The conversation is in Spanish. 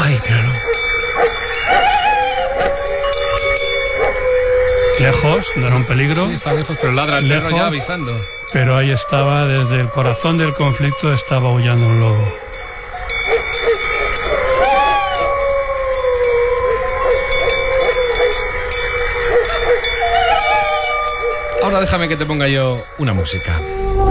Ay, míralo. Lejos, no era un peligro. Sí, está lejos, pero ladra el perro ya avisando. Pero ahí estaba, desde el corazón del conflicto estaba aullando un lobo. Ahora déjame que te ponga yo una música.